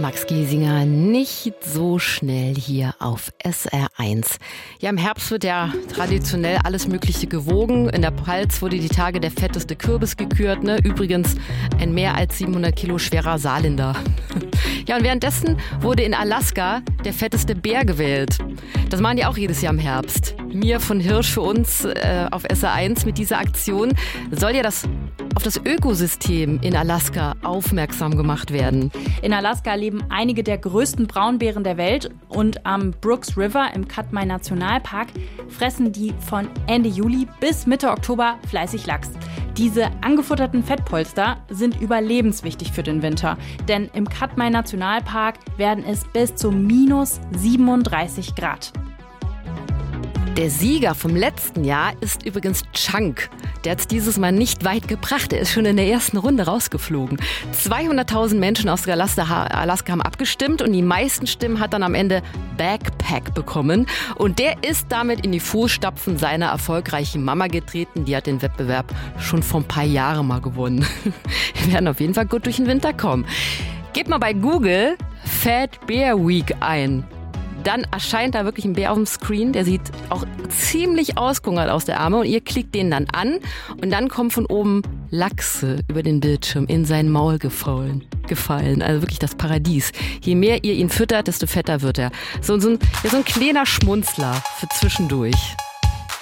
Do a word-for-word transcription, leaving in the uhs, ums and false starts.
Max Giesinger, nicht so schnell hier auf S R eins. Ja, im Herbst wird ja traditionell alles Mögliche gewogen. In der Pfalz wurde die Tage der fetteste Kürbis gekürt. Ne? Übrigens ein mehr als siebenhundert Kilo schwerer Saarländer. Ja, und währenddessen wurde in Alaska der fetteste Bär gewählt. Das machen die auch jedes Jahr im Herbst. Mir von Hirsch für uns äh, auf S R eins mit dieser Aktion soll ja das auf das Ökosystem in Alaska aufmerksam gemacht werden. In Alaska leben einige der größten Braunbären der Welt und am Brooks River im Katmai Nationalpark fressen die von Ende Juli bis Mitte Oktober fleißig Lachs. Diese angefutterten Fettpolster sind überlebenswichtig für den Winter, denn im Katmai Nationalpark werden es bis zu minus siebenunddreißig Grad. Der Sieger vom letzten Jahr ist übrigens Chunk. Der hat es dieses Mal nicht weit gebracht. Er ist schon in der ersten Runde rausgeflogen. zweihunderttausend Menschen aus Alaska haben abgestimmt und die meisten Stimmen hat dann am Ende Backpack bekommen. Und der ist damit in die Fußstapfen seiner erfolgreichen Mama getreten. Die hat den Wettbewerb schon vor ein paar Jahren mal gewonnen. Wir werden auf jeden Fall gut durch den Winter kommen. Gebt mal bei Google Fat Bear Week ein. Dann erscheint da wirklich ein Bär auf dem Screen, der sieht auch ziemlich ausgehungert aus der Arme und ihr klickt den dann an und dann kommen von oben Lachse über den Bildschirm in sein Maul gefallen. gefallen. Also wirklich das Paradies. Je mehr ihr ihn füttert, desto fetter wird er. So, so, ein, ja, so ein kleiner Schmunzler für zwischendurch.